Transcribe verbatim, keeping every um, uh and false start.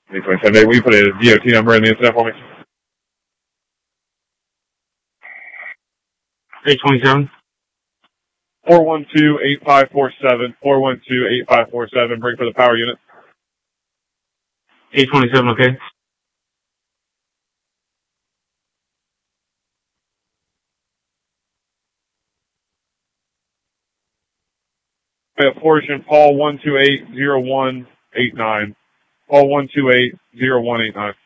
eight twenty-seven eight, will you put a D O T number in the incident for me? eight twenty-seven. four one two, eight five four seven, four one two, eight five four seven, bring for the power unit. eight twenty-seven, okay. We have portion Paul one two eight zero one eight nine. Paul one two eight zero one eight nine.